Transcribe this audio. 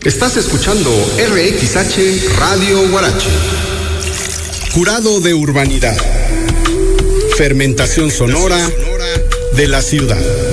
Estás escuchando RXH Radio Huarache. Curado de urbanidad. Fermentación sonora de la ciudad.